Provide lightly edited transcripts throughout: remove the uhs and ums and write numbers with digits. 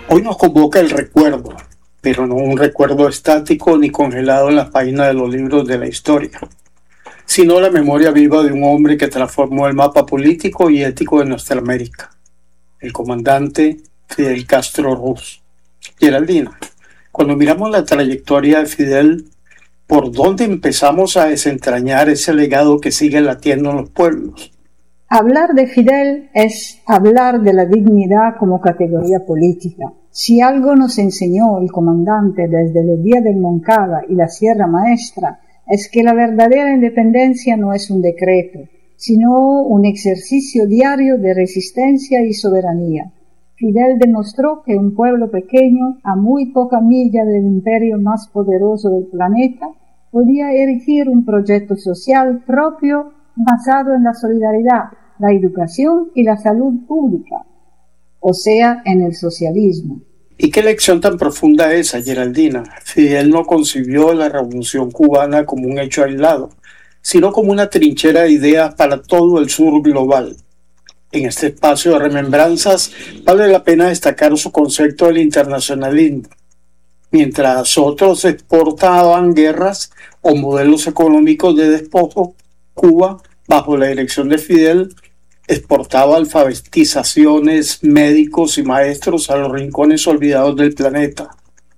Hoy nos convoca el recuerdo, pero no un recuerdo estático ni congelado en las páginas de los libros de la historia, sino la memoria viva de un hombre que transformó el mapa político y ético de nuestra América, el comandante Fidel Castro Ruz. Geraldina, cuando miramos la trayectoria de Fidel, ¿por dónde empezamos a desentrañar ese legado que sigue latiendo en los pueblos? Hablar de Fidel es hablar de la dignidad como categoría política. Si algo nos enseñó el comandante desde los días del Moncada y la Sierra Maestra, es que la verdadera independencia no es un decreto, sino un ejercicio diario de resistencia y soberanía. Fidel demostró que un pueblo pequeño, a muy poca milla del imperio más poderoso del planeta, podía erigir un proyecto social propio basado en la solidaridad, la educación y la salud pública, o sea, en el socialismo. ¿Y qué lección tan profunda es esa, Geraldina? Fidel no concibió la Revolución cubana como un hecho aislado, sino como una trinchera de ideas para todo el sur global. En este espacio de remembranzas vale la pena destacar su concepto del internacionalismo. Mientras otros exportaban guerras o modelos económicos de despojo, Cuba, bajo la dirección de Fidel, exportaba alfabetizaciones, médicos y maestros a los rincones olvidados del planeta.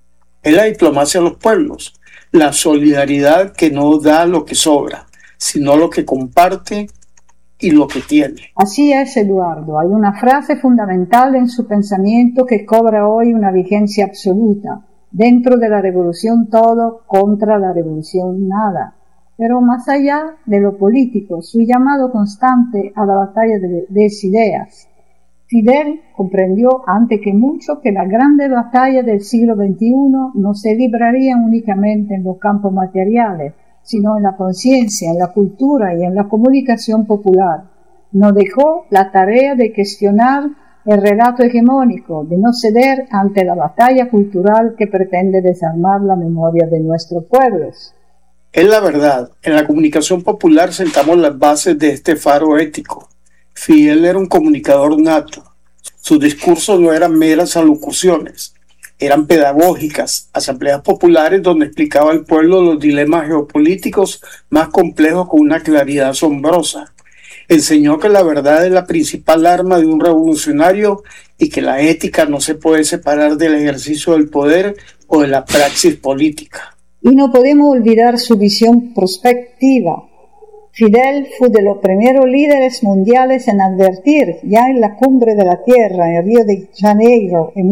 Es la diplomacia de los pueblos, la solidaridad que no da lo que sobra, sino lo que comparte y lo que tiene. Así es, Eduardo. Hay una frase fundamental en su pensamiento que cobra hoy una vigencia absoluta. Dentro de la revolución todo, contra la revolución nada. Pero más allá de lo político, su llamado constante a la batalla de ideas. Fidel comprendió antes que mucho que la grande batalla del siglo XXI no se libraría únicamente en los campos materiales, sino en la conciencia, en la cultura y en la comunicación popular. No dejó la tarea de cuestionar el relato hegemónico, de no ceder ante la batalla cultural que pretende desarmar la memoria de nuestros pueblos. Es la verdad, en la comunicación popular sentamos las bases de este faro ético. Fidel era un comunicador nato. Sus discursos no eran meras alocuciones, eran pedagógicas, asambleas populares donde explicaba al pueblo los dilemas geopolíticos más complejos con una claridad asombrosa. Enseñó que la verdad es la principal arma de un revolucionario y que la ética no se puede separar del ejercicio del poder o de la praxis política. Y no podemos olvidar su visión prospectiva. Fidel fue de los primeros líderes mundiales en advertir, ya en la Cumbre de la Tierra en Río de Janeiro en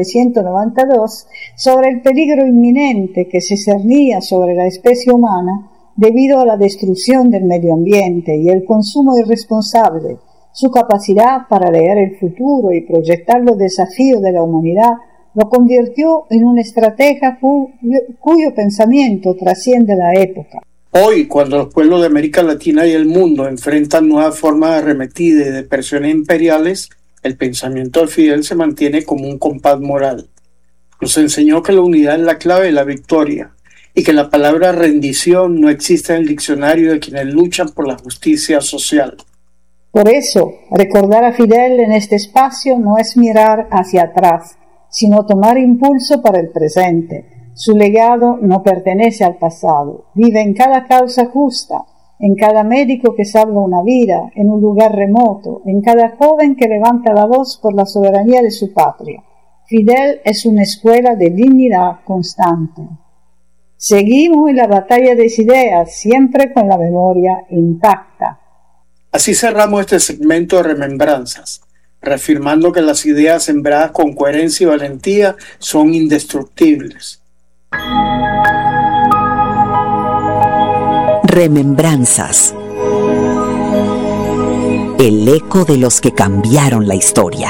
1992, sobre el peligro inminente que se cernía sobre la especie humana debido a la destrucción del medio ambiente y el consumo irresponsable. Su capacidad para leer el futuro y proyectar los desafíos de la humanidad lo convirtió en un estratega cuyo pensamiento trasciende la época. Hoy, cuando los pueblos de América Latina y el mundo enfrentan nuevas formas de arremetida y de presiones imperiales, el pensamiento de Fidel se mantiene como un compás moral. Nos enseñó que la unidad es la clave de la victoria y que la palabra rendición no existe en el diccionario de quienes luchan por la justicia social. Por eso, recordar a Fidel en este espacio no es mirar hacia atrás, sino tomar impulso para el presente. Su legado no pertenece al pasado, vive en cada causa justa, en cada médico que salva una vida, en un lugar remoto, en cada joven que levanta la voz por la soberanía de su patria. Fidel es una escuela de dignidad constante. Seguimos en la batalla de ideas, siempre con la memoria intacta. Así cerramos este segmento de remembranzas, reafirmando que las ideas sembradas con coherencia y valentía son indestructibles. Remembranzas. El eco de los que cambiaron la historia.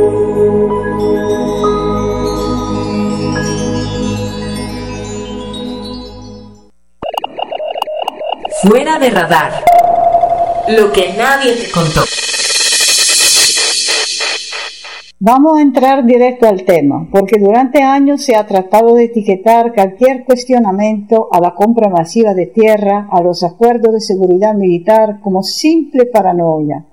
Fuera de radar. Lo que nadie te contó. Vamos a entrar directo al tema, porque durante años se ha tratado de etiquetar cualquier cuestionamiento a la compra masiva de tierra, a los acuerdos de seguridad militar, como simple paranoia.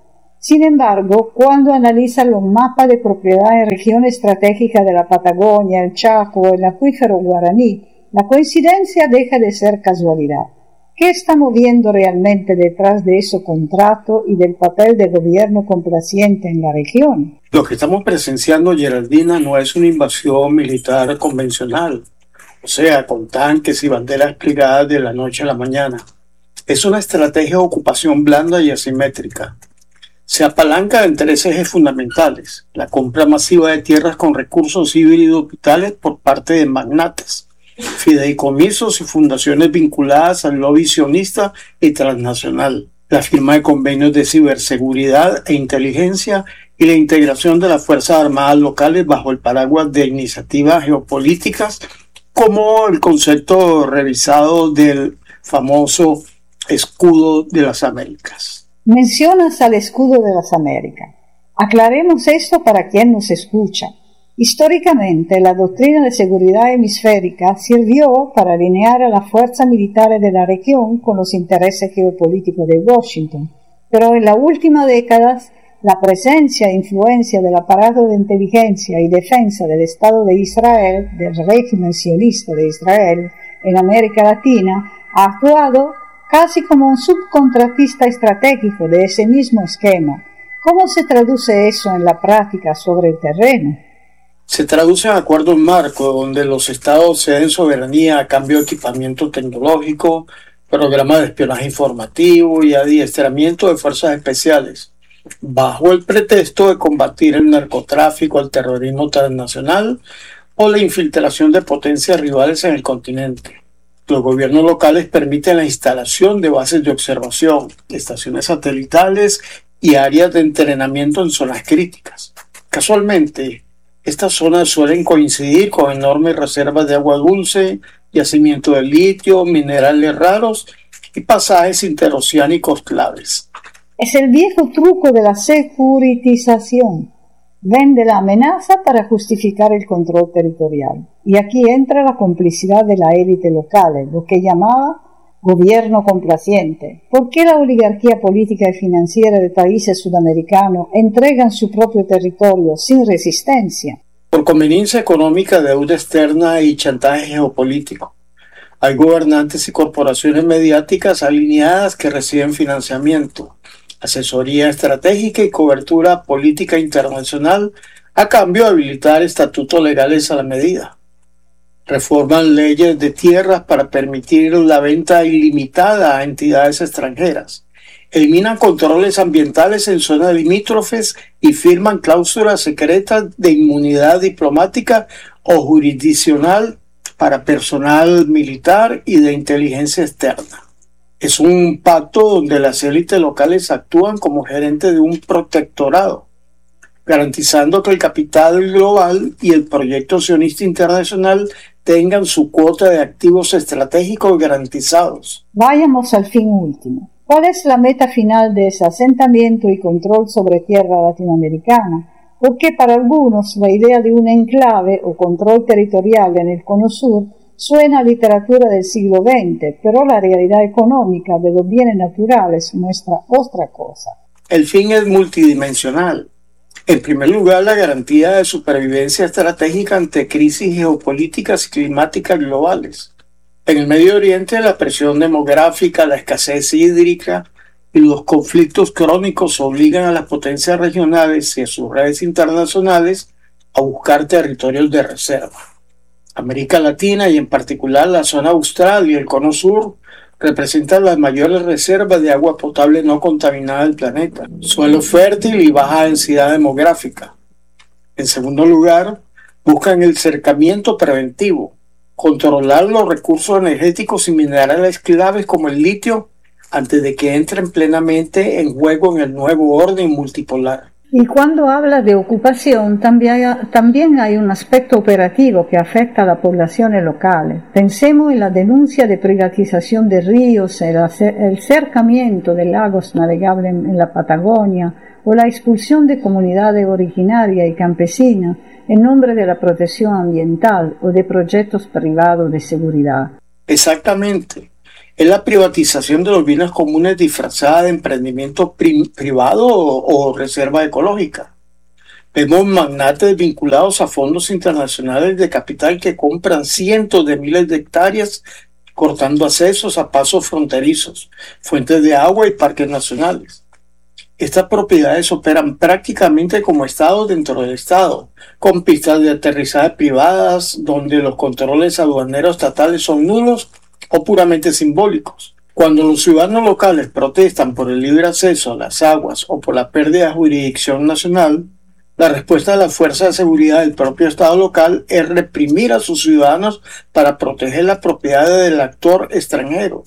Sin embargo, cuando analiza los mapas de propiedad en regiones estratégicas de la Patagonia, el Chaco o el acuífero guaraní, la coincidencia deja de ser casualidad. ¿Qué está moviendo realmente detrás de ese contrato y del papel del gobierno complaciente en la región? Lo que estamos presenciando, Geraldina, no es una invasión militar convencional, o sea, con tanques y banderas plegadas de la noche a la mañana. Es una estrategia de ocupación blanda y asimétrica. Se apalanca de tres ejes fundamentales: la compra masiva de tierras con recursos híbridos vitales por parte de magnates, fideicomisos y fundaciones vinculadas al lobby sionista y transnacional, la firma de convenios de ciberseguridad e inteligencia y la integración de las Fuerzas Armadas locales bajo el paraguas de iniciativas geopolíticas, como el concepto revisado del famoso escudo de las Américas. Mencionas al escudo de las Américas. Aclaremos esto para quien nos escucha. Históricamente, la doctrina de seguridad hemisférica sirvió para alinear a las fuerzas militares de la región con los intereses geopolíticos de Washington, pero en las últimas décadas, la presencia e influencia del aparato de inteligencia y defensa del Estado de Israel, del régimen sionista de Israel en América Latina, ha actuado casi como un subcontratista estratégico de ese mismo esquema. ¿Cómo se traduce eso en la práctica sobre el terreno? Se traduce en acuerdos marco donde los estados ceden soberanía a cambio de equipamiento tecnológico, programas de espionaje informativo y adiestramiento de fuerzas especiales, bajo el pretexto de combatir el narcotráfico, el terrorismo transnacional o la infiltración de potencias rivales en el continente. Los gobiernos locales permiten la instalación de bases de observación, estaciones satelitales y áreas de entrenamiento en zonas críticas. Casualmente, estas zonas suelen coincidir con enormes reservas de agua dulce, yacimiento de litio, minerales raros y pasajes interoceánicos claves. Es el viejo truco de la securitización. Vende la amenaza para justificar el control territorial. Y aquí entra la complicidad de la élite local, lo que llamaba gobierno complaciente. ¿Por qué la oligarquía política y financiera de países sudamericanos entregan su propio territorio sin resistencia? Por conveniencia económica, deuda externa y chantaje geopolítico. Hay gobernantes y corporaciones mediáticas alineadas que reciben financiamiento, asesoría estratégica y cobertura política internacional a cambio de habilitar estatutos legales a la medida. Reforman leyes de tierras para permitir la venta ilimitada a entidades extranjeras. Eliminan controles ambientales en zonas limítrofes y firman cláusulas secretas de inmunidad diplomática o jurisdiccional para personal militar y de inteligencia externa. Es un pacto donde las élites locales actúan como gerentes de un protectorado, garantizando que el capital global y el proyecto sionista internacional tengan su cuota de activos estratégicos garantizados. Vayamos al fin último. ¿Cuál es la meta final de ese asentamiento y control sobre tierra latinoamericana? Porque para algunos la idea de un enclave o control territorial en el Cono Sur suena a literatura del siglo XX, pero la realidad económica de los bienes naturales muestra otra cosa. El fin es multidimensional. En primer lugar, la garantía de supervivencia estratégica ante crisis geopolíticas y climáticas globales. En el Medio Oriente, la presión demográfica, la escasez hídrica y los conflictos crónicos obligan a las potencias regionales y a sus redes internacionales a buscar territorios de reserva. América Latina y en particular la zona austral y el Cono Sur representan las mayores reservas de agua potable no contaminada del planeta, suelo fértil y baja densidad demográfica. En segundo lugar, buscan el cercamiento preventivo, controlar los recursos energéticos y minerales claves como el litio antes de que entren plenamente en juego en el nuevo orden multipolar. Y cuando habla de ocupación, también hay un aspecto operativo que afecta a las poblaciones locales. Pensemos en la denuncia de privatización de ríos, el cercamiento de lagos navegables en la Patagonia o la expulsión de comunidades originarias y campesinas en nombre de la protección ambiental o de proyectos privados de seguridad. Exactamente. Es la privatización de los bienes comunes disfrazada de emprendimiento privado o reserva ecológica. Vemos magnates vinculados a fondos internacionales de capital que compran cientos de miles de hectáreas, cortando accesos a pasos fronterizos, fuentes de agua y parques nacionales. Estas propiedades operan prácticamente como estados dentro del estado, con pistas de aterrizaje privadas donde los controles aduaneros estatales son nulos o puramente simbólicos. Cuando los ciudadanos locales protestan por el libre acceso a las aguas o por la pérdida de jurisdicción nacional, la respuesta de las fuerzas de seguridad del propio Estado local es reprimir a sus ciudadanos para proteger la propiedad del actor extranjero.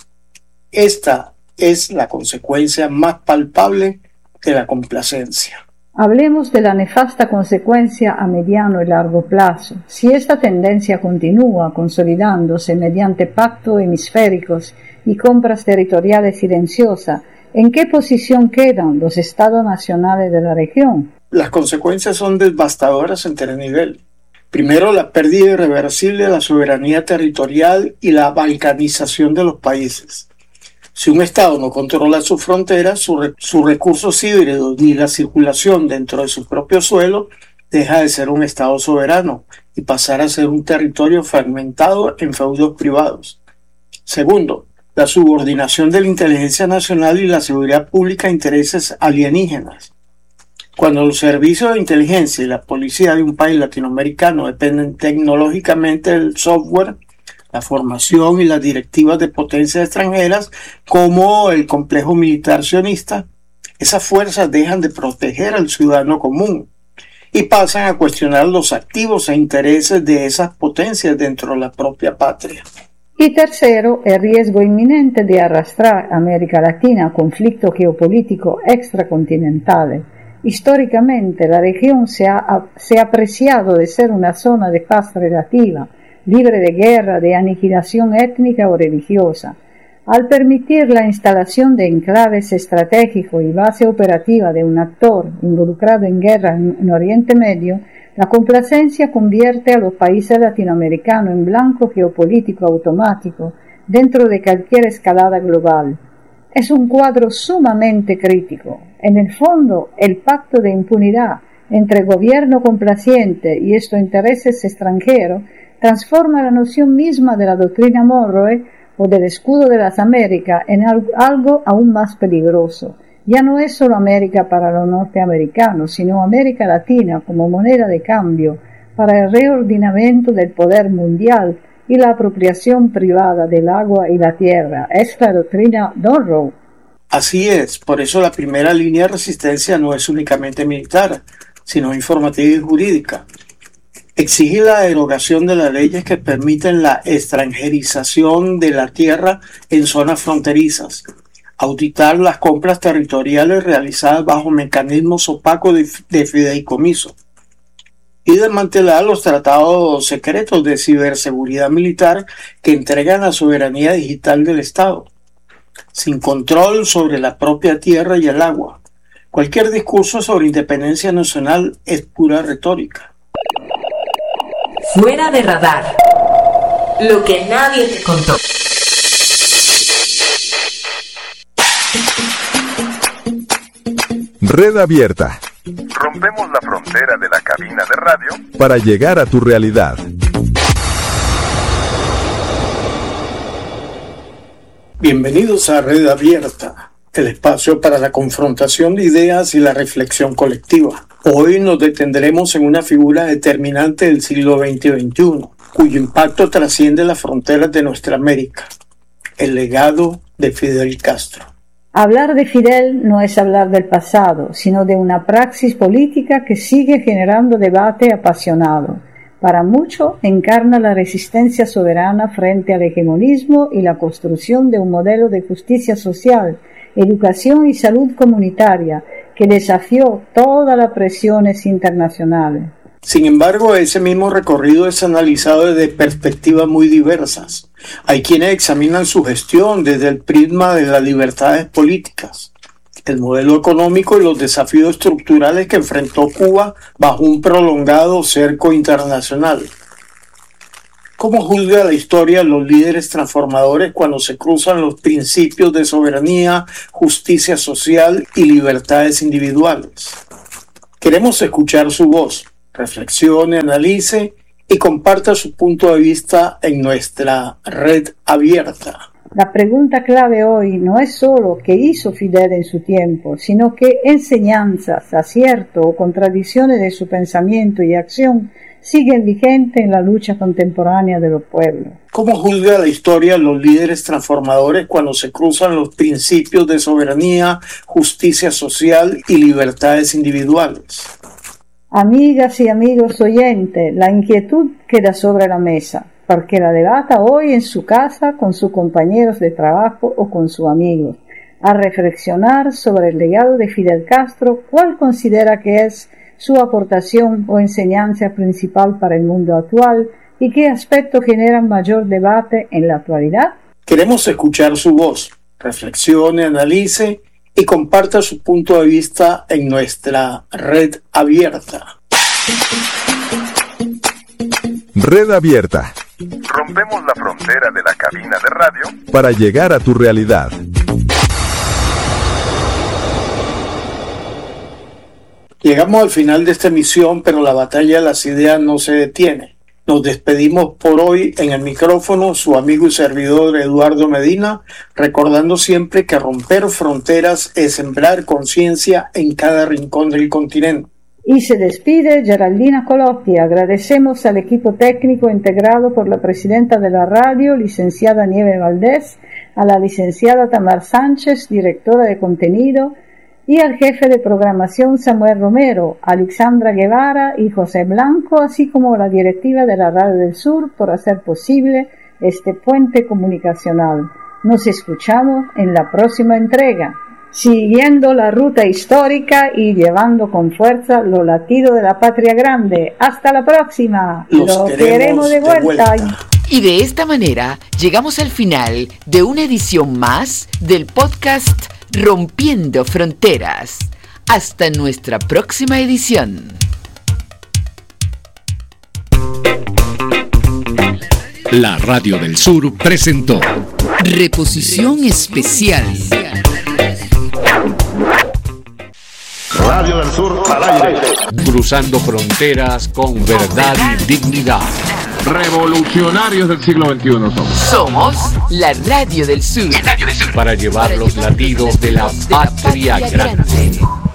Esta es la consecuencia más palpable de la complacencia. Hablemos de la nefasta consecuencia a mediano y largo plazo. Si esta tendencia continúa consolidándose mediante pactos hemisféricos y compras territoriales silenciosas, ¿en qué posición quedan los estados nacionales de la región? Las consecuencias son devastadoras en tres niveles. Primero, la pérdida irreversible de la soberanía territorial y la balcanización de los países. Si un Estado no controla sus fronteras, sus recursos hídridos ni la circulación dentro de su propio suelo, deja de ser un Estado soberano y pasar a ser un territorio fragmentado en feudos privados. Segundo, la subordinación de la inteligencia nacional y la seguridad pública a intereses alienígenas. Cuando los servicios de inteligencia y la policía de un país latinoamericano dependen tecnológicamente del software, la formación y las directivas de potencias extranjeras, como el complejo militar sionista, esas fuerzas dejan de proteger al ciudadano común y pasan a cuestionar los activos e intereses de esas potencias dentro de la propia patria. Y tercero, el riesgo inminente de arrastrar a América Latina a conflictos geopolíticos extracontinentales. Históricamente, la región se ha apreciado de ser una zona de paz relativa, libre de guerra, de aniquilación étnica o religiosa. Al permitir la instalación de enclaves estratégicos y base operativa de un actor involucrado en guerra en Oriente Medio, la complacencia convierte a los países latinoamericanos en blanco geopolítico automático dentro de cualquier escalada global. Es un cuadro sumamente crítico. En el fondo, el pacto de impunidad entre gobierno complaciente y estos intereses extranjeros transforma la noción misma de la doctrina Monroe o del escudo de las Américas en algo aún más peligroso. Ya no es solo América para los norteamericanos, sino América Latina como moneda de cambio para el reordenamiento del poder mundial y la apropiación privada del agua y la tierra. Es la doctrina Monroe. Así es, por eso la primera línea de resistencia no es únicamente militar, sino informativa y jurídica. Exige la derogación de las leyes que permiten la extranjerización de la tierra en zonas fronterizas, auditar las compras territoriales realizadas bajo mecanismos opacos de fideicomiso y desmantelar los tratados secretos de ciberseguridad militar que entregan la soberanía digital del Estado, sin control sobre la propia tierra y el agua. Cualquier discurso sobre independencia nacional es pura retórica. Fuera de radar. Lo que nadie te contó. Red Abierta. Rompemos la frontera de la cabina de radio para llegar a tu realidad. Bienvenidos a Red Abierta, el espacio para la confrontación de ideas y la reflexión colectiva. Hoy nos detendremos en una figura determinante del siglo XX y XXI, cuyo impacto trasciende las fronteras de nuestra América, el legado de Fidel Castro. Hablar de Fidel no es hablar del pasado, sino de una praxis política que sigue generando debate apasionado. Para muchos, encarna la resistencia soberana frente al hegemonismo y la construcción de un modelo de justicia social, educación y salud comunitaria que desafió todas las presiones internacionales. Sin embargo, ese mismo recorrido es analizado desde perspectivas muy diversas. Hay quienes examinan su gestión desde el prisma de las libertades políticas, el modelo económico y los desafíos estructurales que enfrentó Cuba bajo un prolongado cerco internacional. ¿Cómo juzga la historia los líderes transformadores cuando se cruzan los principios de soberanía, justicia social y libertades individuales? Queremos escuchar su voz. Reflexione, analice y comparta su punto de vista en nuestra red abierta. La pregunta clave hoy no es solo qué hizo Fidel en su tiempo, sino qué enseñanzas, aciertos o contradicciones de su pensamiento y acción siguen vigentes en la lucha contemporánea de los pueblos. ¿Cómo juzga la historia los líderes transformadores cuando se cruzan los principios de soberanía, justicia social y libertades individuales? Amigas y amigos oyentes, la inquietud queda sobre la mesa, porque la debata hoy en su casa con sus compañeros de trabajo o con sus amigos, a reflexionar sobre el legado de Fidel Castro, cuál considera que es su aportación o enseñanza principal para el mundo actual y qué aspectos generan mayor debate en la actualidad. Queremos escuchar su voz. Reflexione, analice y comparta su punto de vista en nuestra red abierta. Red abierta. Rompemos la frontera de la cabina de radio para llegar a tu realidad. Llegamos al final de esta emisión, pero la batalla de las ideas no se detiene. Nos despedimos por hoy en el micrófono su amigo y servidor Eduardo Medina, recordando siempre que romper fronteras es sembrar conciencia en cada rincón del continente. Y se despide Geraldina Colotti. Agradecemos al equipo técnico integrado por la presidenta de la radio, licenciada Nieve Valdés, a la licenciada Tamar Sánchez, directora de contenido, y al jefe de programación Samuel Romero, Alexandra Guevara y José Blanco, así como la directiva de la Radio del Sur por hacer posible este puente comunicacional. Nos escuchamos en la próxima entrega, siguiendo la ruta histórica y llevando con fuerza los latidos de la patria grande. ¡Hasta la próxima! Los queremos de vuelta. Y de esta manera llegamos al final de una edición más del podcast Rompiendo Fronteras. Hasta nuestra próxima edición. La Radio del Sur presentó Reposición Especial. Radio del Sur al aire. Cruzando fronteras con verdad y dignidad. Revolucionarios del siglo XXI Somos la Radio del Sur. Para llevar los latidos de la patria grande.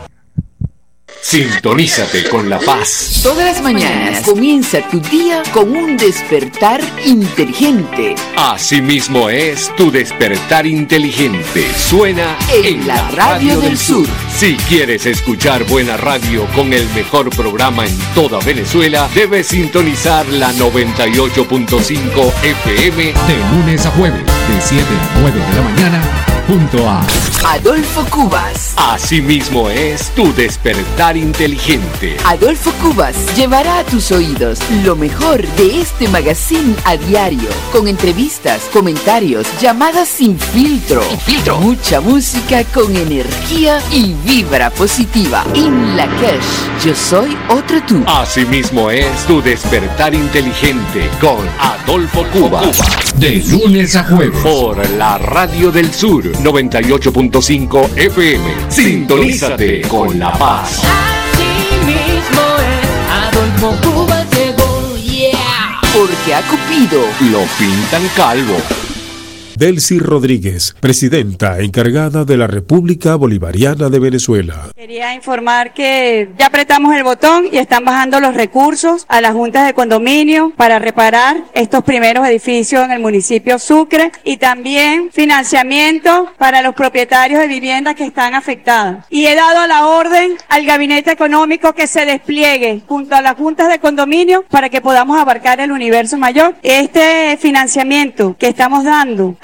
Sintonízate con La Paz. Todas las mañanas comienza tu día con un despertar inteligente. Asimismo es tu despertar inteligente. Suena en la Radio del Sur. Si quieres escuchar buena radio con el mejor programa en toda Venezuela, debes sintonizar la 98.5 FM de lunes a jueves, de 7 a 9 de la mañana, junto a Adolfo Cubas. Asimismo es tu despertar inteligente. Adolfo Cubas llevará a tus oídos lo mejor de este magazine a diario, con entrevistas, comentarios, llamadas sin filtro, mucha música con energía y vibra positiva. In la Cash, yo soy otro tú. Asimismo es tu despertar inteligente con Adolfo Cubas. De lunes a jueves por la Radio del Sur 98.5 FM. Sintonízate con La Paz. Asimismo es Adolfo Cubas llegó, yeah. Porque a Cupido lo pintan calvo. Delcy Rodríguez, presidenta encargada de la República Bolivariana de Venezuela. Quería informar que ya apretamos el botón y están bajando los recursos a las juntas de condominio para reparar estos primeros edificios en el municipio Sucre y también financiamiento para los propietarios de viviendas que están afectadas. Y he dado la orden al gabinete económico que se despliegue junto a las juntas de condominio para que podamos abarcar el universo mayor. Este financiamiento que estamos dando a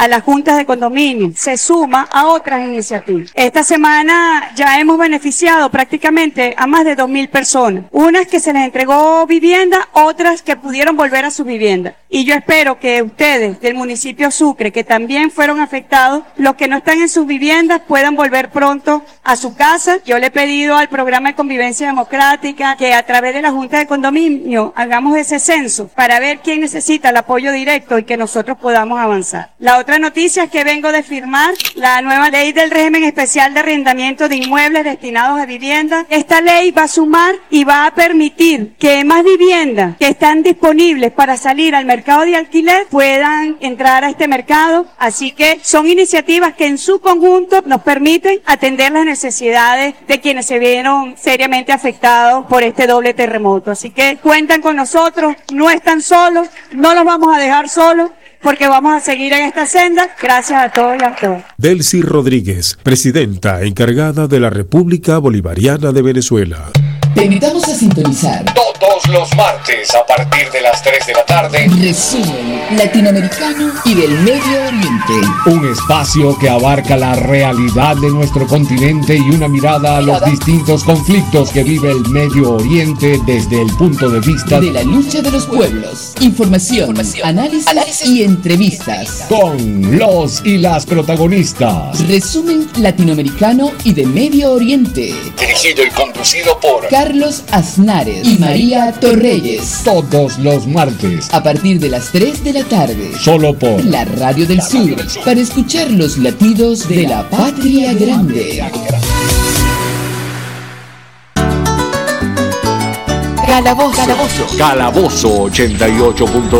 a las juntas de condominio, se suma a otras iniciativas. Esta semana ya hemos beneficiado prácticamente a más de 2.000 personas. Unas que se les entregó vivienda, otras que pudieron volver a su vivienda. Y yo espero que ustedes del municipio Sucre, que también fueron afectados, los que no están en sus viviendas puedan volver pronto a su casa. Yo le he pedido al programa de convivencia democrática que a través de la Junta de Condominio hagamos ese censo para ver quién necesita el apoyo directo y que nosotros podamos avanzar. La otra noticia es que vengo de firmar la nueva ley del régimen especial de arrendamiento de inmuebles destinados a vivienda. Esta ley va a sumar y va a permitir que más viviendas que están disponibles para salir al mercado de alquiler puedan entrar a este mercado. Así que son iniciativas que en su conjunto nos permiten atender las necesidades de quienes se vieron seriamente afectados por este doble terremoto. Así que cuentan con nosotros, no están solos, no los vamos a dejar solos, porque vamos a seguir en esta senda. Gracias a todos y a todas. Delcy Rodríguez, presidenta encargada de la República Bolivariana de Venezuela. Te invitamos a sintonizar todos los martes a partir de las 3 de la tarde. Resumen Latinoamericano y del Medio Oriente. Un espacio que abarca la realidad de nuestro continente y una mirada a los distintos conflictos que vive el Medio Oriente desde el punto de vista de la lucha de los pueblos. Información, análisis y entrevistas. Con los y las protagonistas. Resumen Latinoamericano y de Medio Oriente. Dirigido y conducido por Carlos Aznares y María Torreyes. Todos los martes a partir de las 3 de la tarde. Solo por la Radio del Sur. Para escuchar los latidos de la patria grande. Calabozo 88.5